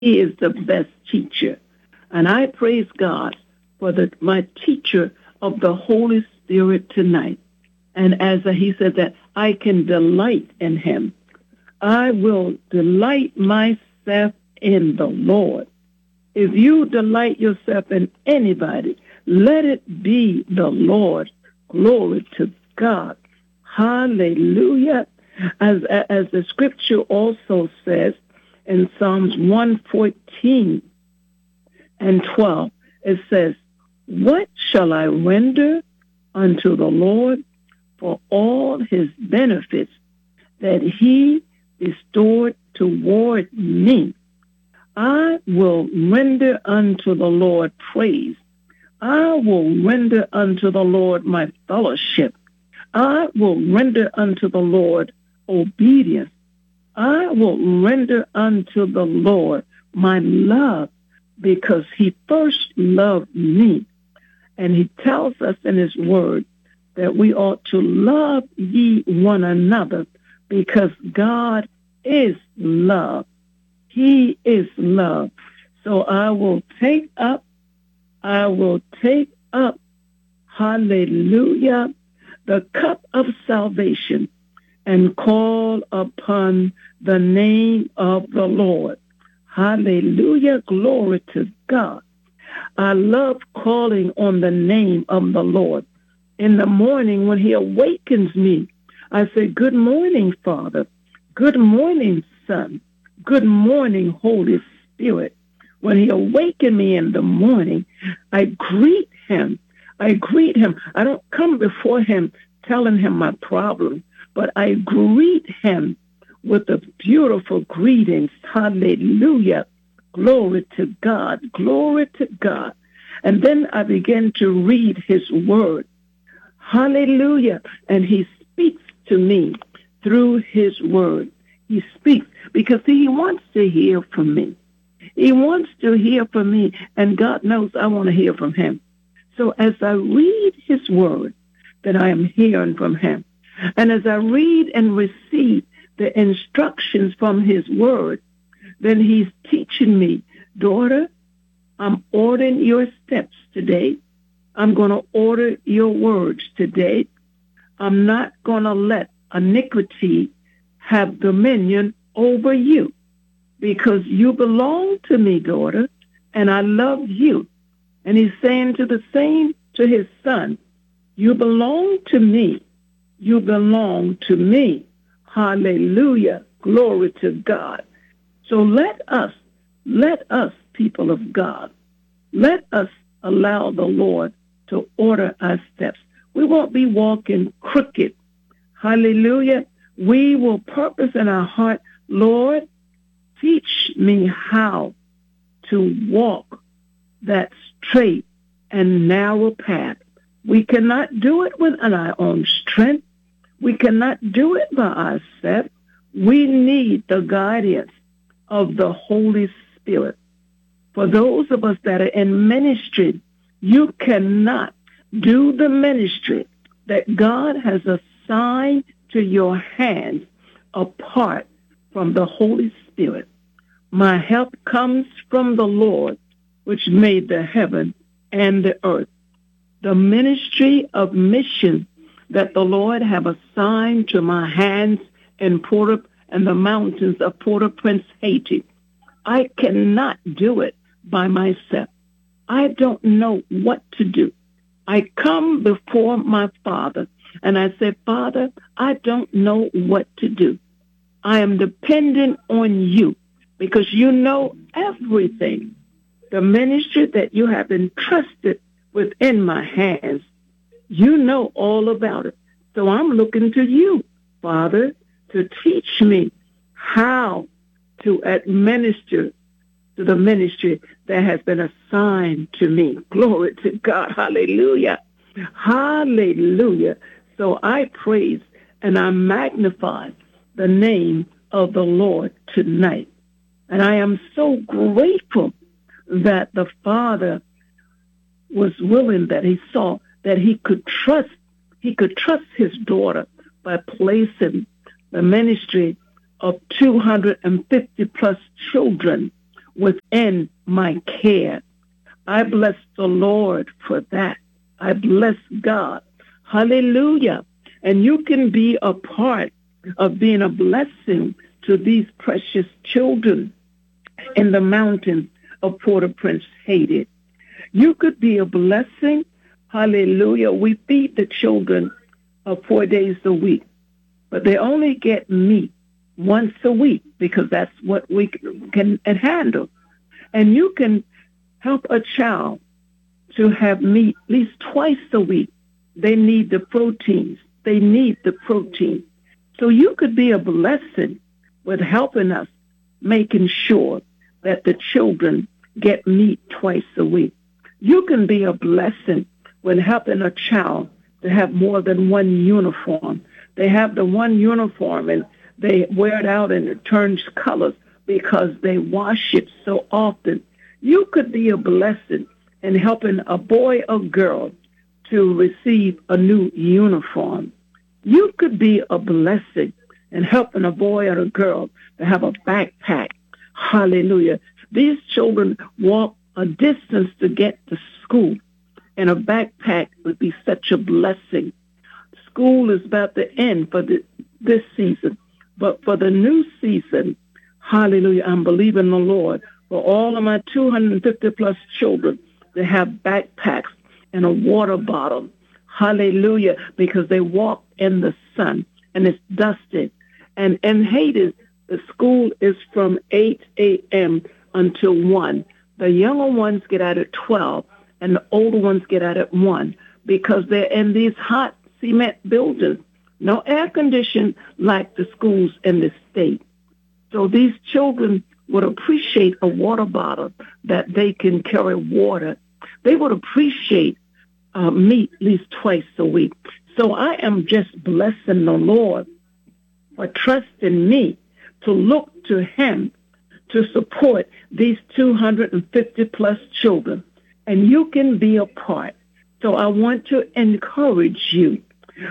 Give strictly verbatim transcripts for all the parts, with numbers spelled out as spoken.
He is the best teacher. And I praise God for the, my teacher of the Holy Spirit tonight. And as he said that I can delight in him. I will delight myself in the Lord. If you delight yourself in anybody, let it be the Lord. Glory to God. Hallelujah. As, as the scripture also says in Psalms one fourteen and twelve, it says, what shall I render unto the Lord for all his benefits that he bestowed toward me? I will render unto the Lord praise. I will render unto the Lord my fellowship. I will render unto the Lord obedience. I will render unto the Lord my love, because he first loved me. And he tells us in his word that we ought to love ye one another, because God is love. He is love. So I will take up, I will take up, hallelujah, the cup of salvation and call upon the name of the Lord. Hallelujah, glory to God. I love calling on the name of the Lord. In the morning when he awakens me, I say, good morning, Father. Good morning, Son. Good morning, Holy Spirit. When he awakens me in the morning, I greet him. I greet him. I don't come before him telling him my problem, but I greet him with the beautiful greetings. Hallelujah. Glory to God. Glory to God. And then I begin to read his word. Hallelujah. And he speaks to me through his word. He speaks because he wants to hear from me. He wants to hear from me, and God knows I want to hear from him. So as I read his word, that I am hearing from him. And as I read and receive the instructions from his word, then he's teaching me, daughter, I'm ordering your steps today. I'm going to order your words today. I'm not going to let iniquity have dominion over you, because you belong to me, daughter, and I love you. And he's saying to the same to his son, you belong to me. You belong to me. Hallelujah. Glory to God. So let us, let us, people of God, let us allow the Lord to order our steps. We won't be walking crooked. Hallelujah. We will purpose in our heart, Lord, teach me how to walk that straight and narrow path. We cannot do it within our own strength. We cannot do it by ourselves. We need the guidance of the Holy Spirit. For those of us that are in ministry, you cannot do the ministry that God has assigned to your hands apart from the Holy Spirit. My help comes from the Lord, which made the heaven and the earth. The ministry of mission that the Lord have assigned to my hands in Port and the mountains of Port-au-Prince, Haiti. I cannot do it by myself. I don't know what to do. I come before my Father and I say, Father, I don't know what to do. I am dependent on you because you know everything. The ministry that you have entrusted within my hands, you know all about it. So I'm looking to you, Father, to teach me how to administer to the ministry that has been assigned to me. Glory to God. Hallelujah. Hallelujah. So I praise and I magnify the name of the Lord tonight. And I am so grateful that the Father was willing, that he saw that he could trust, he could trust his daughter by placing the ministry of two hundred fifty plus children within my care. I bless the Lord for that. I bless God. Hallelujah. And you can be a part of being a blessing to these precious children in the mountains of Port-au-Prince, Haiti. You could be a blessing. Hallelujah. We feed the children uh, four days a week, but they only get meat once a week because that's what we can handle. And you can help a child to have meat at least twice a week. They need the proteins. They need the protein. So you could be a blessing with helping us, making sure that the children get meat twice a week. You can be a blessing with helping a child to have more than one uniform. They have the one uniform and they wear it out and it turns colors because they wash it so often. You could be a blessing in helping a boy or girl to receive a new uniform. You could be a blessing in helping a boy or a girl to have a backpack. Hallelujah. These children walk a distance to get to school, and a backpack would be such a blessing. School is about to end for the, this season, but for the new season, hallelujah, I'm believing the Lord for all of my two hundred fifty plus children to have backpacks and a water bottle. Hallelujah, because they walk in the sun and it's dusty. And in Haiti, the school is from eight a.m. until one. The younger ones get out at twelve and the older ones get out at one because they're in these hot cement buildings. No air conditioning like the schools in the state. So these children would appreciate a water bottle that they can carry water. They would appreciate uh, meat at least twice a week. So I am just blessing the Lord for trusting me to look to him to support these two hundred fifty plus children. And you can be a part. So I want to encourage you,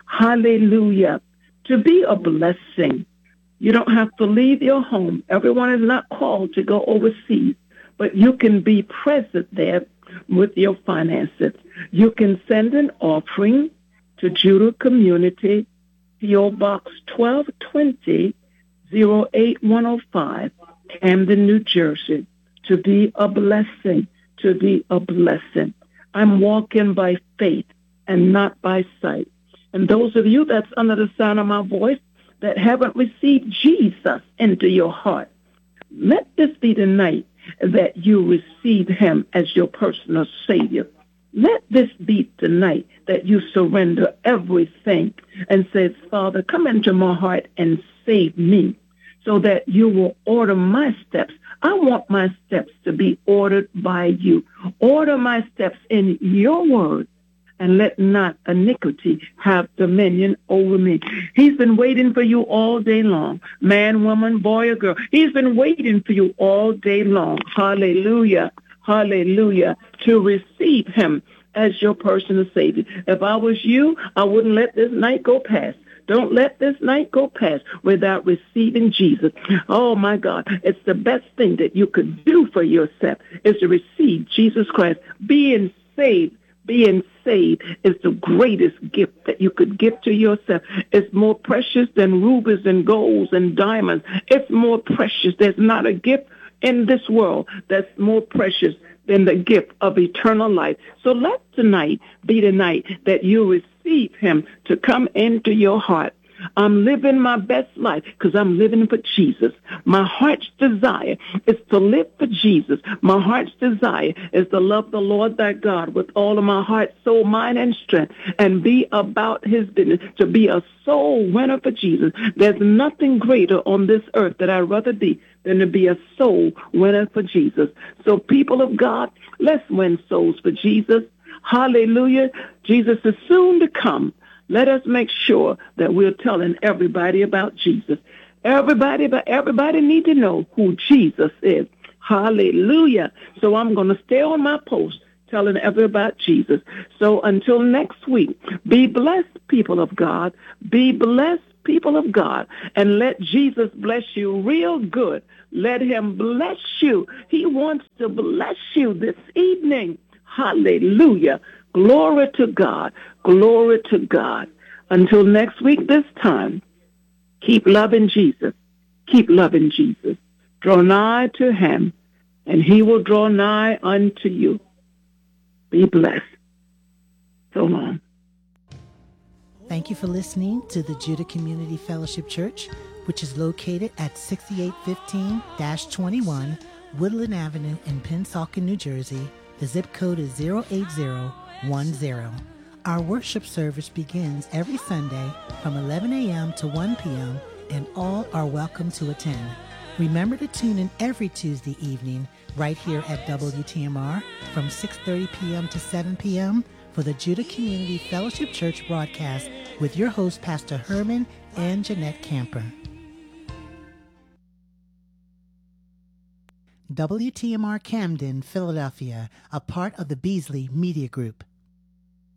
hallelujah, to be a blessing. You don't have to leave your home. Everyone is not called to go overseas, but you can be present there with your finances. You can send an offering to Judah Community, P O Box twelve twenty, oh eight one oh five, Camden, New Jersey, to be a blessing, to be a blessing. I'm walking by faith and not by sight. And those of you that's under the sound of my voice that haven't received Jesus into your heart, let this be the night that you receive him as your personal Savior. Let this be the night that you surrender everything and say, Father, come into my heart and save me so that you will order my steps. I want my steps to be ordered by you. Order my steps in your word, and let not iniquity have dominion over me. He's been waiting for you all day long. Man, woman, boy, or girl. He's been waiting for you all day long. Hallelujah. Hallelujah. To receive him as your personal Savior. If I was you, I wouldn't let this night go past. Don't let this night go past without receiving Jesus. Oh, my God. It's the best thing that you could do for yourself is to receive Jesus Christ. Being saved. Being saved is the greatest gift that you could give to yourself. It's more precious than rubies and golds and diamonds. It's more precious. There's not a gift in this world that's more precious than the gift of eternal life. So let tonight be the night that you receive him to come into your heart. I'm living my best life because I'm living for Jesus. My heart's desire is to live for Jesus. My heart's desire is to love the Lord thy God with all of my heart, soul, mind, and strength, and be about his business, to be a soul winner for Jesus. There's nothing greater on this earth that I'd rather be than to be a soul winner for Jesus. So people of God, let's win souls for Jesus. Hallelujah. Jesus is soon to come. Let us make sure that we're telling everybody about Jesus. Everybody, but everybody need to know who Jesus is. Hallelujah. So I'm going to stay on my post telling everybody about Jesus. So until next week, be blessed, people of God. Be blessed, people of God, and let Jesus bless you real good. Let him bless you. He wants to bless you this evening. Hallelujah. Glory to God. Glory to God. Until next week this time, keep loving Jesus. Keep loving Jesus. Draw nigh to him, and he will draw nigh unto you. Be blessed. So long. Thank you for listening to the Judah Community Fellowship Church, which is located at sixty-eight fifteen dash twenty-one Woodland Avenue in Pennsauken, New Jersey. The zip code is zero eight zero one zero. Our worship service begins every Sunday from eleven a.m. to one p.m., and all are welcome to attend. Remember to tune in every Tuesday evening right here at W T M R from six thirty p.m. to seven p.m. for the Judah Community Fellowship Church broadcast with your host, Pastor Herman and Jeanette Camper. W T M R Camden, Philadelphia, a part of the Beasley Media Group.